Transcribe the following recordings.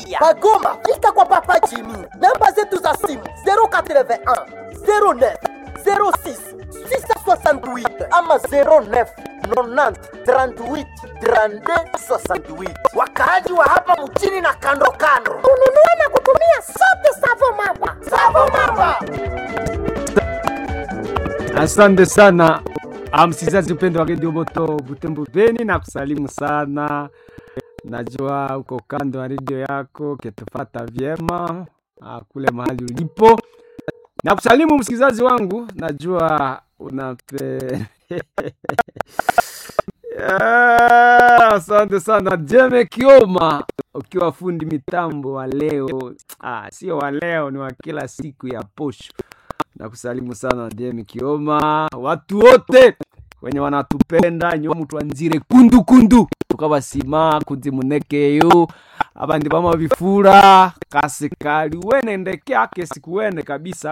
mpya. Bagoma fika kwa Papa Jimmy. Namba zetu za simu 081 09 06 668 ama 09 90 38 32 68. Wakaaji wa hapa mjini na kando kando, ununue na kutumia sote Savo Mamba. Savo Mamba. Asante sana msikizaji mpendwa wa Radio Moto Butembo Beni, na kusalimu sana. Najua uko kando ya radio yako ketufata vyema kule mahali ulipo. Na kusalimu msikizaji wangu, najua unape asante sana Jeme Kioma, ukiwa fundi mitambo wa leo. Sio wa leo, ni wa kila siku ya posho. Na kusalimu sana Jeme Kioma, watu wote wenye wanatupenda, nyo mtu anzire kundu tukabasima kuzimunekeyo abandi bama bifura kasikali wene ndeke ake sikuwene kabisa.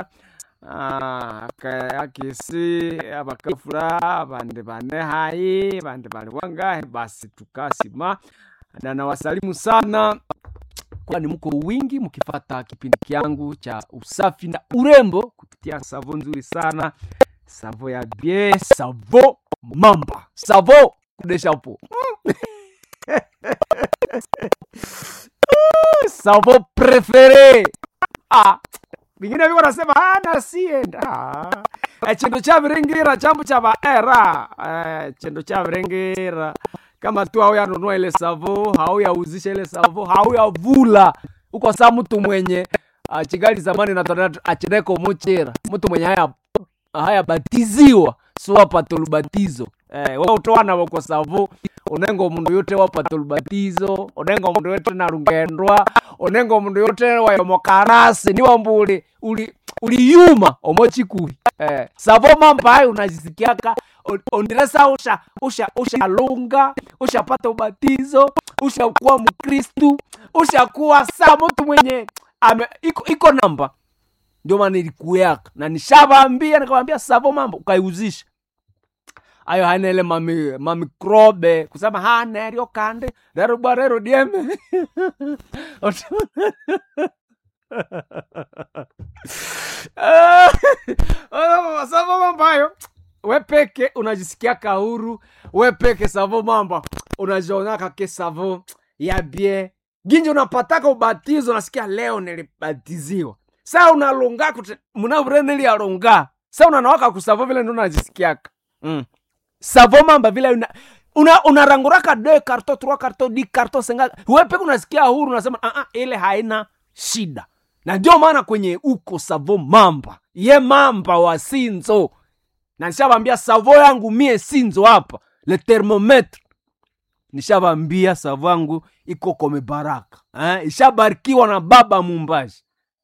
Yake si abakafura abandi bane hai bandi bali wanga basi tukasima. Na nawasalimu sana kwani mko wingi mkifata kipindi kyangu cha usafi na urembo kupitia Savo nzuri sana, Savo ya bien, Savo Mamba, Savo kudeshapo Savo préféré. Bingine biko nasema na sienda. Chendo cha virengira chambu cha baera. Chendo cha virengira kama tu hao yanunua ile Savo, hao yauzisha ile Savo, hao yavula. Uko saa mtu mwenye chigali zamani na tonatu achineko muchera. Mtu mwenye haya batiziwa suwa patolubatizo. Wao utoana wako Savo, onengo mundu yote wa patolubatizo, onengo mundu yote na rungendwa, onengo mundu yote wa yomokarase, ni wambuli uliyuma omochikuri. Savo Mamba hayo unajisikiaka ondiresa usha lunga, usha pata ubatizo, usha kuwa mkristu, usha kuwa saa mtu mwenye iko namba. Ndio maana nilikuweka na nishawaambia, nikamwambia Savo Mamba ukaiuzisha. Ayo hanele mamikrobe kusema hanerio kande rero barero dieme. Savo Mamba yo wepeke unajisikia kahuru, wepeke Savo Mamba unajiona kake Savo ya bien. Ginje unapataka ubatizo, nasikia leo nilibatiziwa. Sasa unalonga mnavrene ya longa. Sasa unanawaka kusavo vile ndo unajisikiaka. Savo Mamba vile unaranguraka 2 karto 3 karto 10 karto 5. Wewe unasikia huru, unasema ile haina shida. Na ndio maana kwenye uko Savo Mamba, ye Mamba wa Sinzo. Na nishawaambia Savo yangu mie Sinzo hapa, le thermomètre. Nishawaambia Savo yangu iko kome baraka. Ishabarikiwa na baba Mumbaji.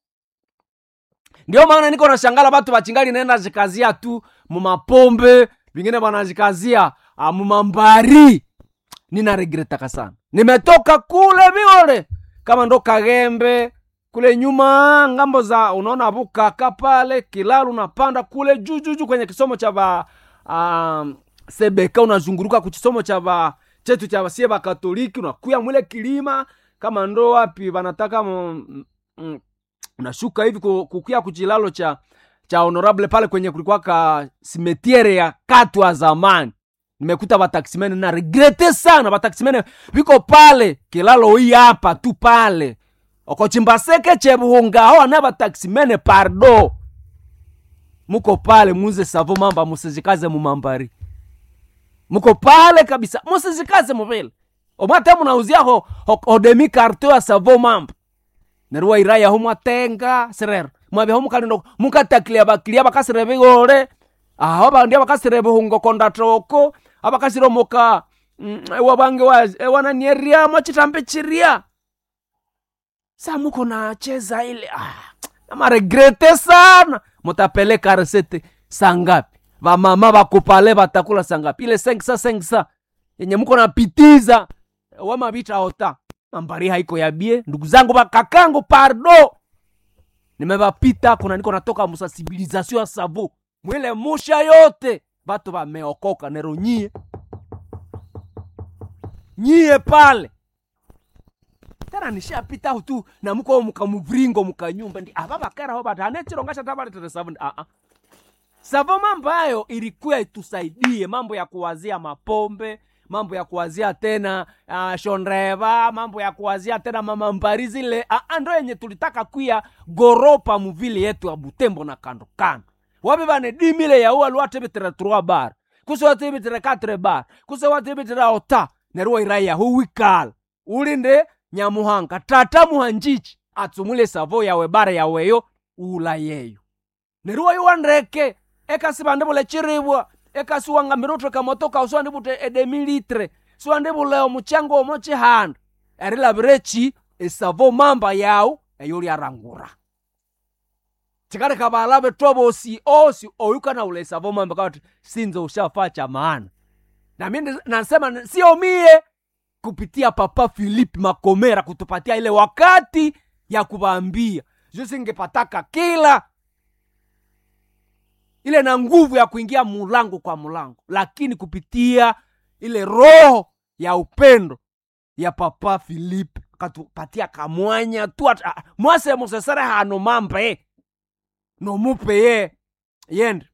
Ndio maana niko nashangala watu bachingali naenda jikazia tu mumapombe, vingine banajikazia mumambari. Nina regretaka sana. Nimetoka kule viole kama ndo Kagembe kule nyuma ngambo za unaona Bukaka pale Kilalu, unapanda kule juu kwenye kisomo cha Sebeka, unazunguruka kuchisomo cha chetu cha basie ba Katoliki, unakuya mwile kilima kama ndo wapi banataka unashuka hivi kukuya kujilalo cha honorable pale kwenye kulikuwa ka simetiere ya Katwa zamani. Nimekuta bataximene na regrete sana, bataximene biko pale kilalo hii hapa tu pale okochimbaseke chebuhunga ho na bataximene pardo. Muko pale muze Savo Mamba, musizikaze mumambari. Muko pale kabisa, musizikaze mubele. Omata munauzia ho demi karto ya Savo Mamba. Nerwa iraya ho mwatenga serero. Mwabe ho mukalindo mukataklia baklia bakasirebe gore. Aho bandia bakasirebe hungo kondatoko, abakasiro moka wabange wana nieria machitambe chiria. Sa muko na cheza ile na regrete sana. Mutapeleka resete sangapi? Ba mama bakupale batakula sangapi? Ile 500 yenye muko na pitiza wa mabita ota. Mambari haiko ya bie, ndugu zangu bakakangu pardo. Nimebapita kuna niko natoka musensibilisation ya Savo. Mwile musha yote batu bameokoka nero nyie pale. tena nishapita tu na mko mkamuvringo mkanyumba ndi ababa kera hoba tane chirongasha tabale tere sabuni savo mambo hayo ilikuwa itusaidie mambo ya kuwazia mapombe, mambo ya kuwazia tena shondreva, mambo ya kuwazia tena mama mbari zile ando yenye tulitaka kuya goropa muvili yetu ya Butembo na kando kando. Wabi bane 10,000 ya uwa luwa tebetere 3 bar, kuse wa tebetere 4 bar, kuse wa tebetere ota, neruwa iraya huwikala. Ulinde Nyamuhanga, tata muhanjichi, atsumule savo yawe bare yawe yo, ula yeyo. Neruwa yuandreke, eka sibandebule chiribwa, eka suwanga miroto kamotoka uswandibute 2 litre, suwandibule omuchango omochi hand. Erila birechi, esavo mamba yao, eyoli arangura. Chikare kabalabe tobo si oyuka na ule savo mamba kawati sinzo ushafacha maana. Na mimi nasema sio mie kupitia Papa Philippe Makomera kutupatia ile wakati ya kubaambia. Jusi ngepataka kila ile na nguvu ya kuingia mulango kwa mulango. Lakini kupitia ile roho ya upendo ya Papa Philippe katupatia kamwanya tu mwase musesere hano mambe. No mupe yende.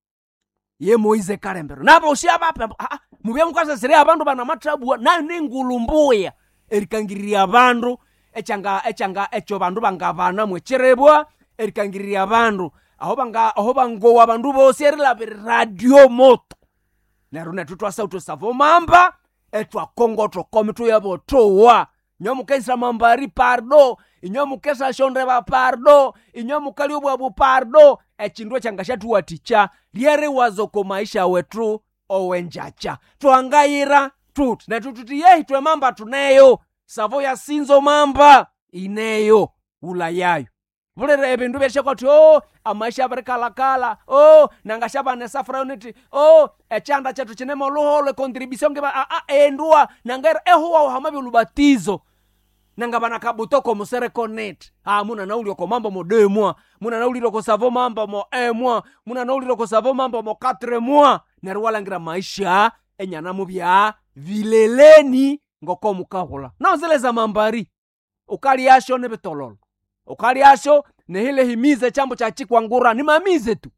Ye Moize Karembero. Nabo ushaba mubye mukasa sire abantu bana matrabu na ningulumbuya erikangiriria abantu echanga echo bantu bangabana mwecherebwa erikangiriria abantu aho bango abantu bose erila radio moto naruna tutwa sauto savo mamba etwa Kongo to komitu yabo towa nyomukesa mambari pardo inyomukesa shondreba pardo inyomukaliobwa bu pardo echindwe changashatu waticha liere wazoko maisha wetu owenjacha tuangayira tut na tututiye hitwe mamba tuneyo savo ya sinzo mamba ineyo ulayayo vulere ebindu beshekoti amaisha barikalakala nangashaba nesafra unity echanda chetu chinemo luhole contribution ngeba endua nangera ehuwa hamabi lubatizo nangabana kabutoko musere connect muna nauli ko mambo modemwa muna nauli ko savo mambo mo emwa muna nauli ko savo mambo mo 4 mois nerwala ngira maisha enyana mubya vileleni ngoko mukahula na zile za mambari ukali yasho ne betololo ukali yasho ne hile himize chambo cha chikwangura ni mamize tu.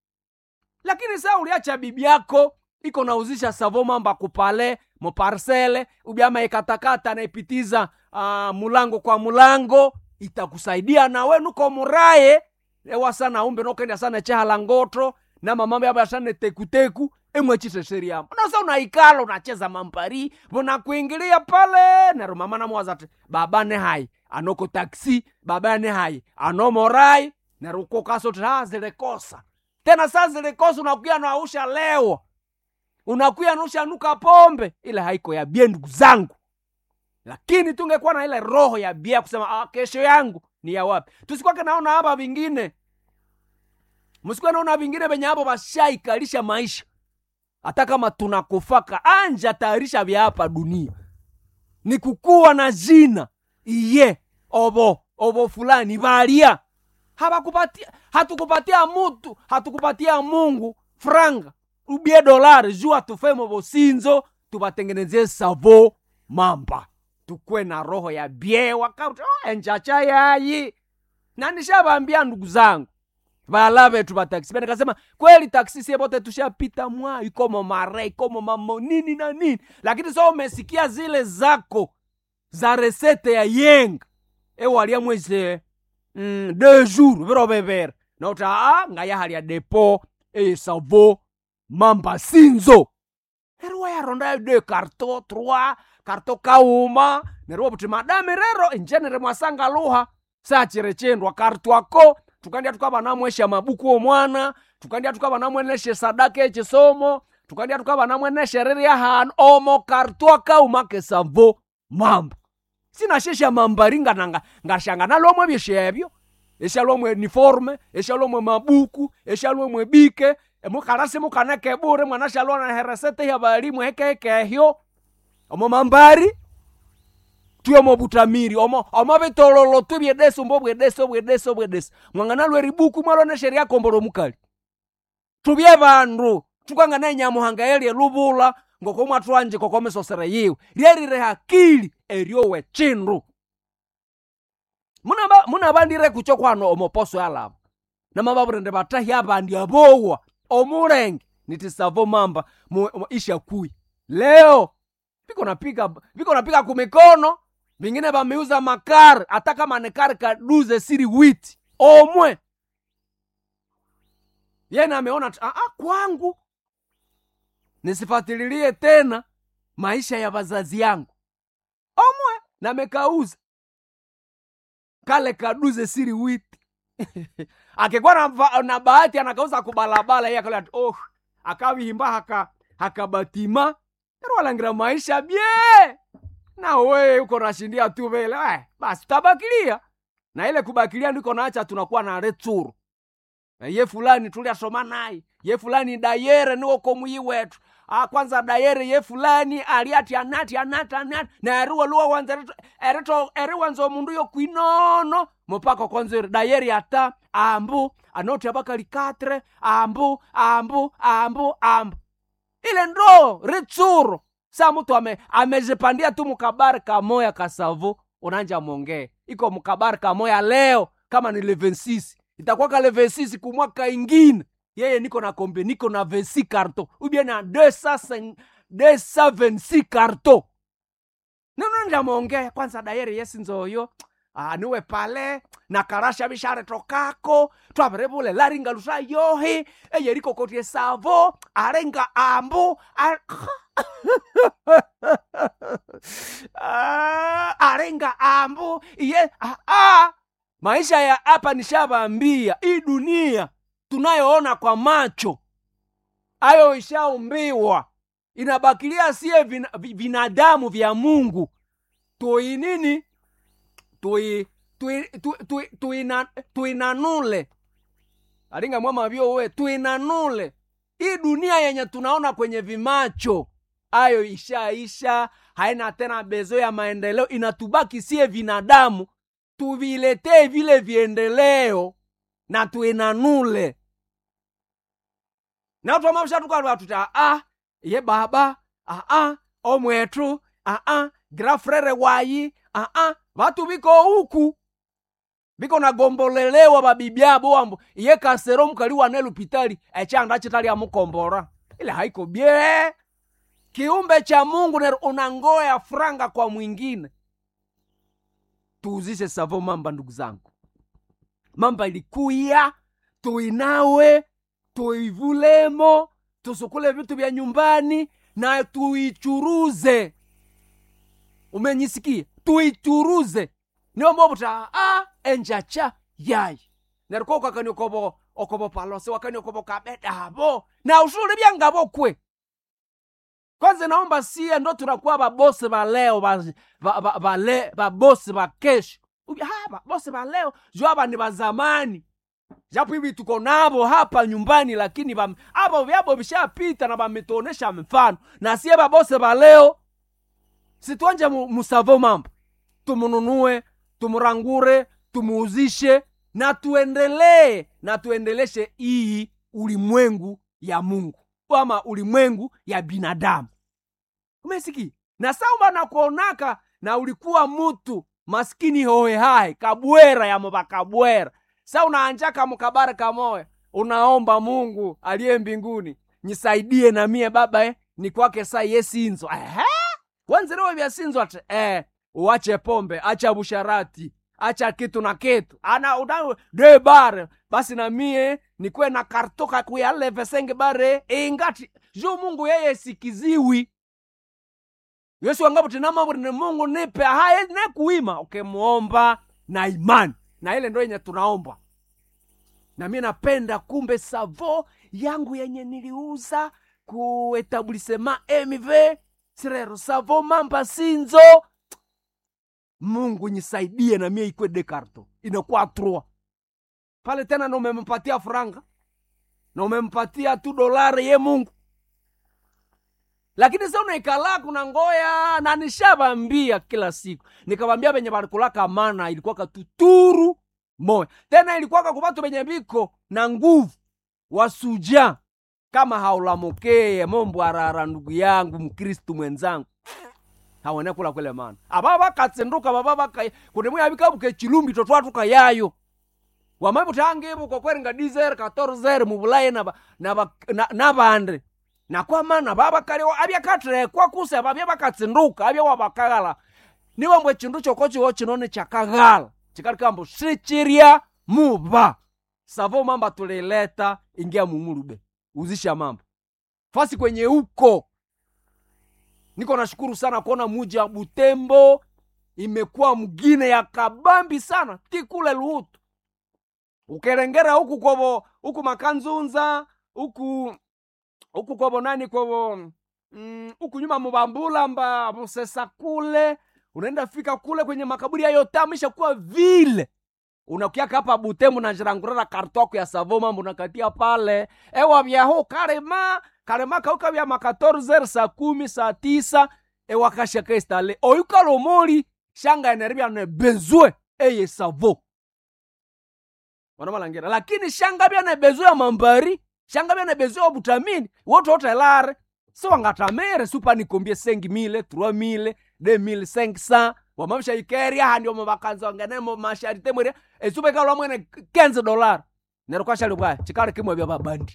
Lakini saa uliacha bibi yako iko nauzisha savo mamba kupale mo parcele ubiama ikatakata na ipitiza mulango kwa mulango itakusaidia na wenu ko muraye ewa sana umbe nokenda sana chehala ngoto na mamambe yaba sana tekuteku emwechise sheria na sasa unaikala unacheza mampari bona kuingilia pale na mama na mwazate baba ne hai anoko taxi baba ne hai anomorai na ruko kaso zile kosa tena sasa zile kosa unakuya na ausha leo unakuya nusha nuka pombe ile haiko ya bie ndugu zangu. Lakini tungekuwa na ile roho ya bia kusema kesho yangu ni ya wapi. Tusikwake naona hapa vingine. Msikuwa naona vingine benye hapo bashaikalisha maisha. Hata kama tunakufaka anja tayarisha vya hapa dunia. Ni kukuwa na jina. Iye obo fulani balia. Hatukupatia mtu, hatukupatia Mungu franga. Ubie dolari jua tufemo bosinzo tubatengenezee savo mamba. Tukwe na roho ya bie wakati enjacha yayi. Na nishabambia ndugu zangu balabe tu ba taxi bene kasema kweli taxi sie bote tushapita mwa ikomo mare ikomo mamo nini na nini. Lakini so umesikia zile zako za resete ya yenga walia mweze 2 jours vero beber na uta ngaya hali ya depo savo mamba sinzo herwa ya ronda 2 karto 3 karto kauma nerwo buti madame rero enjenere mwasanga luha sachire chendwa kartwako tukandia tukaba namwesha mabuku omwana tukandia tukaba namweneshe sadaka echisomo tukandia tukaba namweneshe reri ya han omo kartwaka umake savo mamba sina shesha mambaringa nanga ngashanga nalomwe byeshebyo eshalomwe uniforme eshalomwe mabuku eshalomwe bike emukarase mukaneke bure mwana shalona heresete ya balimu heke hyo omo mambari tuyo mobutamiri omo betololo tubye deso mbobwe deso mwangana lweri buku mwalone sheria komboro mukali tubye bandu tukangana Nyamuhanga elie lubula ngoko mwatwanje kokomesosere yiwe ryerire hakili eriowe chindu muna bandire kuchokwano omoposo yalabo na mababurende batahi abandi abowa omurenge nitisavo mamba isha kui leo biko napika kumikono bingine bameuza makar hata kama ne kar ka 12 siri witi omwe yena ameona kwangu nisifatililie tena maisha ya bazazi yangu omwe na mekauza kale ka 12 siri witi akikuwa na bahati anakauza kubalabala yeye akala akawihimba hakabatima walangira maisha bie na wewe uko nashindia tu vile basi tabakilia na ile kubakilia ndiko naacha tunakuwa na retsuru na ye fulani tuliasoma naye ye fulani dayere ni uko muyi wetu kwanza dayere ye fulani aliati anati na eruwa luwa wanza eruwanzo mundu yo kwinono mupaka kwanza dayere ata ambu anoti abakali 4 ambu ile ndo ritsuru sa mtu amejipandia tu mukabari kamoya kasavo unanja monge iko mukabari kamoya leo kama ni 26 itakuwa ka 26 kumwaka ingine yeye niko na kombe niko na 26 karto ubien na 226 karto nanja monge kwanza dayere yesi nzoyo niwe pale na karasha bishare tokako twaberebule laringa lusha yohi eyeriko kotie savo arenga ambu arenga ambu iye maisha ya hapa nishabambia hii dunia tunayoona kwa macho ayo ishaumbiwa inabakilia sie binadamu vya Mungu tuinini tuinanule alinga mwama vyo uwe tuinanule hii dunia yenye tunaona kwenye vimacho ayo isha haina tena bezo ya maendeleo inatubaki sie binadamu tuviletee vile viendeleo na tuinanule na watu wamamsha tukwa tuta ye baba omwetu grafrere wayi watu biko huku biko na gombolelewa babibyabo ambo iye kasero mkali wa nelupitali echanda chitali amukombora ile haiko bie kiumbe cha Mungu unangoya franga kwa mwingine tuuzishe savo mamba ndugu zangu mamba ilikuya tuinawe tuivulemo tusukule vitu vya nyumbani na tuichuruze umenyisikia tuichuruze niyo mbobuta enjacha yai neriko kakani okobo palose wakani okobo kabedabo na ushuri byangabo kwe kwanza naomba sie ndo tunakuwa babosi ba leo babosi ba kesho babosi ba leo jwaba ni bazamani japo hivi tuko nabo hapa nyumbani lakini hapo vyabo vishapita na bametonesha mfano na sie babosi ba leo situanje musavo mambo tumununue tumurangure tumuuzishe na tuendeleshe hii ulimwengu ya Mungu ama ulimwengu ya binadamu umesiki na sauma na kuonaka na ulikuwa mtu maskini hohe hai kabwera ya mabakabwera sa unaanjaka mukabara kamoya unaomba Mungu aliye mbinguni nisaidie na mie baba ni kwake saa yesinzo wanzirewe vya sinzo uache pombe acha busharati acha kitu na kitu de bare basi na mie nikuwe na kartoka kuyale vesenge bare ingati jo Mungu yeye sikiziwi Yesu angapo tinama ni Mungu nipe haye ne kuima muomba na imani na ile ndio yenye tunaomba na mimi napenda kumbe savo yangu yenye niliuza ku etablissement MV Sirero savo mamba sinzo Mungu nisaidie na mie ikwe dekarto inakuwa 3 pale tena na umempatia franga na umempatia $2 ye Mungu lakini sasa unaikala kuna ngoya na nishabambia kila siku nikabambia benye balikulaka mana ilikuwa katuturu moyo tena ilikuwa kubatu benye biko na nguvu wasuja kama haulamokee mombo arara ndugu yangu mkristo mwenzangu hawane kula kwele mana ababa katsenduka baba kai kunemwe abikabuke chilumbi totwatuka yayo wamabu tangibu kwa kweringa dizer 14 mubulaye na bande na kwa mana baba kali abya katre kwa kuse abya bakatsenduka abya wabakagala niwe mbwe chindu chokochi wo chinone chakagala chikali kambo shichiria muba savo mamba tulileta ingia mumurube uzisha mambo fasi kwenye huko. Niko nashukuru sana kuona muji ya Butembo imekuwa mgine ya kabambi sana tikule luhutu ukerengera huku kobo huku Makanzunza huku kobo nani kobo huku nyuma Mubambula mba Musesa kule unaenda fika kule kwenye makaburi ya Yotamisha kuwa vile unakiaka hapa Butembo na jirangurara kartoko ya savo mambo nakatia pale ewa vyaho karema kauka vya 14 saa 10 saa 9 ewa kashaka istale oyuka lomori shanga eneribia ne bezwe eye savo wana malangera lakini shanga bia ne bezwe ya mambari shanga bia ne bezwe ya butamini wote elare so wangatamere supa nikombie 5,000 3,000 2,500 wamamsha ikeria handi omabakanza wanganemo masharite mwere esupe kalwa mwene $15 nero kwa shali bwa chikare kimwe bya babandi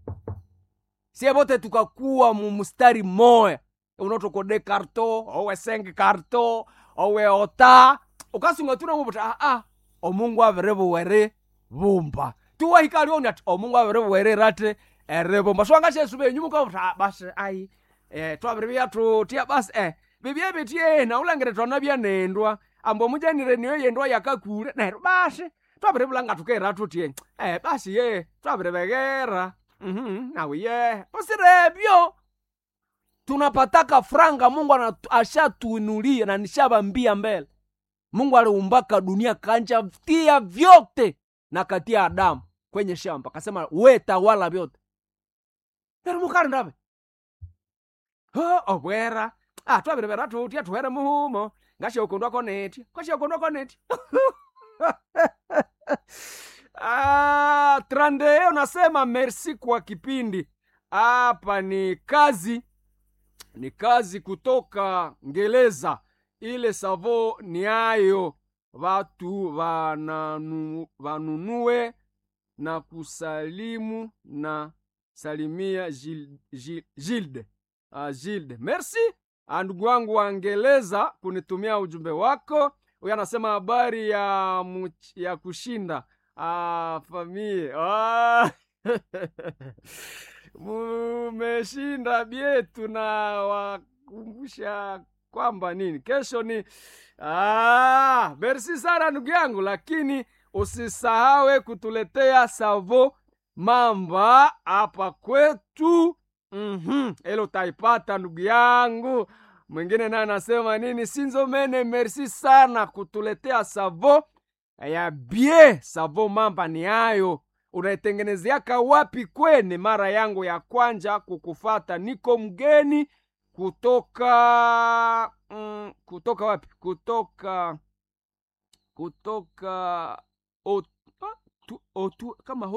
sie bote tukakuwa mumustari moya unotokode karto owe 5 karto owe ota ukasunga tuna mubuta omungu averebo were bumba tuwa hikali oni ati omungu averebo were rate erebomba so angashe sube nyumuka buta basi ai twaberibya tutia basi bibye bitie na ulangere twanabya nendwa ambo mujanire niyo yendwa yakakule nero basi twaberebulanga tukera tutie basi twaberebegera nawe usirebyo tunapataka franga Mungu ashatuinulia na nishabambia mbele Mungu aliumbaka dunia kanja tia vyote na katia Adamu kwenye shamba akasema we tawala vyote nero mukari ndabe obwera twaberebera tutia tuhere muhumo ngashe ukondwa koneti Trandeo nasema merci kwa kipindi. Hapa ni kazi kutoka Ngeleza. Ile savo ni ayo watu vanunue na kusalimu na salimia Gilde. Merci ndugu wangu wa Ngeleza kunitumia ujumbe wako. Huyu anasema habari ya kushinda familia. Mumeshinda bietu na wakumbusha kwamba nini kesho ni merci sana ndugu yangu, lakini usisahawe kutuletea savo mamba hapa kwetu. Elo taipata ndugu yangu. Mwingine na anasema nini Sinzo Mene merci sana kutuletea savo ya bie. Savo mamba ni ayo unaitengenezeaka wapi kwene? Mara yangu ya kwanja kukufata, niko mgeni kutoka wapi? Kutoka kama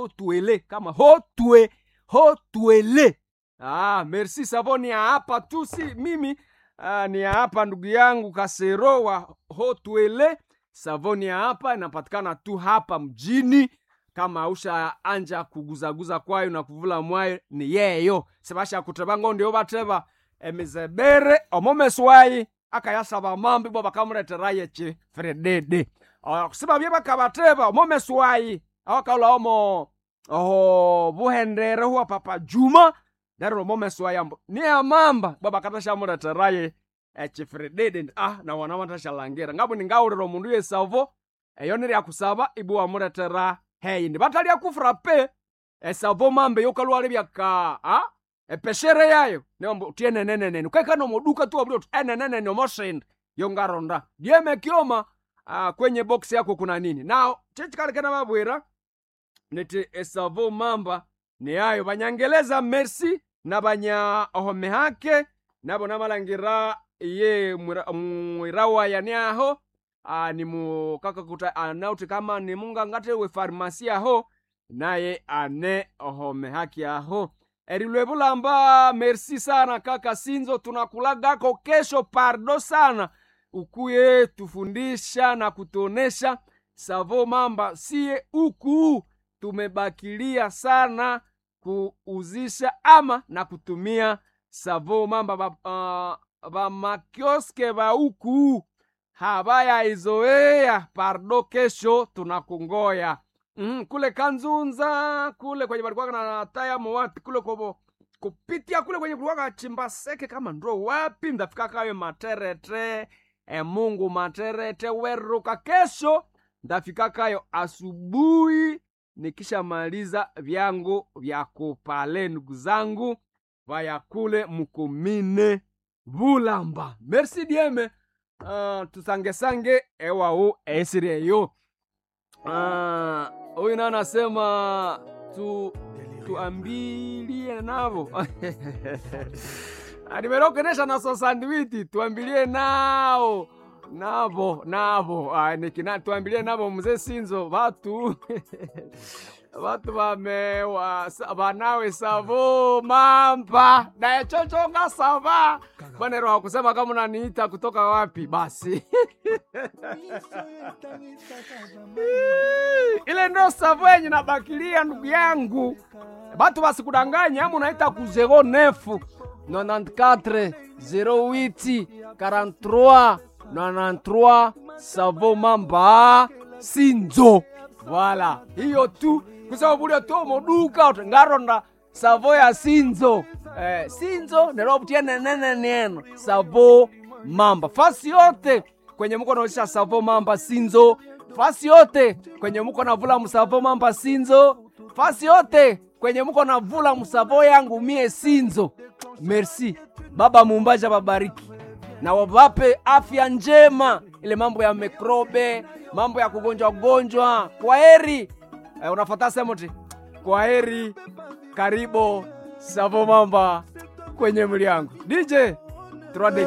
Hotuele. Merci savoni ya hapa tu, si mimi ni ya hapa ndugu yangu Kasero wa Hotuele. Savoni ya hapa inapatikana tu hapa mjini. Kama usha anja kuguzaguza kwayo na kuvula mwayo ni yeyo. Sebasha kutebango ndio bateba emizebere omomeswai akayasaba mambi boba kamureteraye che Fredede. Kusiba byeba kabateba omomeswai awakala omo buhendere huwa Papa Juma daro omomeswai ambo ni amamba boba katasha mureteraye che Fredede na wanawatasha langera ngabo ningaurero mundu yesavo eyonere yakusaba ibu wa muretera. Hey, ndi batali ya kufrape esavo mambe yokalwale byaka epeshere yayo nembo tiene nene ukaika no moduka tu abro nene no motion yongaronda dieme kioma kwenye box yako kuna nini now chichikale kana babwera nete esavo mamba ni ayo banyangeleza merci na banya ohome hake nabo namalangira ye mwirawa yaniaho ni mukaka kuta anauti kama ni munga ngate we farmasia ho naye ane ohome haki aho Erilwe Bulamba, merci sana kaka Sinzo, tunakulagako kesho, pardo sana. Ukuye tufundisha na kutuonesha Savo Mamba. Sie uku tumebakilia sana kuuzisha ama na kutumia Savo Mamba. Ba makioske ba uku habaya izoea, pardo kesho tunakungoya. Kule Kanzunza, kule kwenye balikuwa na taya mwati, kule kupitia kule kwenye kulikuwa Chimbaseke kama ndo wapi, ndafika kawe Materete, Mungu Materete, weruka kesho, ndafika kayo asubuhi, nikisha maliza vyangu vya kupale ndugu zangu, vaya kule Mukomine Bulamba. Merci dieme, tusange ewa u esire yo. Huyu na anasema tuambilie navo. Nimerokenesha na sandwiti, tuambilie nao. Navo. Nikina tuambilie navo mzee Sinzo, watu banawe Savo Mamba. Na chochonga sava. Bwana roho kusema kama unaniita kutoka wapi basi. Ile ndo Savo yenye nabakilia ndugu yangu. Batu basikudanganya, amu unaita ku 09 94 08 43 93 Savo Mamba Sinzo. Voilà, hiyo tu. Kusababu ule tu moduka ngaronda Savo ya Sinzo. Sinzo nerobutia neno Savo Mamba. Fasi yote kwenye mko naosha Savo Mamba Sinzo. Fasi yote kwenye mko navula Savo Mamba Sinzo. Fasi yote kwenye mko navula Savo yangu mie Sinzo. Merci. Baba Mumbaja babariki. Na wabape afya njema, ile mambo ya mikrobe, mambo ya kugonjwa. Kwa heri. Unafuata semote. Kwa heri. Karibu Savo Mamba kwenye mliangu. DJ 3D